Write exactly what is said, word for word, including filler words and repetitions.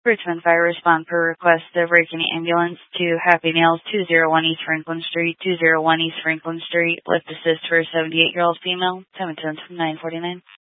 Richmond Fire respond per request of breaking ambulance to Happy Meals, two oh one East Franklin Street, two oh one East Franklin Street. Lift assist for a seventy-eight-year-old female. Time and from nine forty-nine.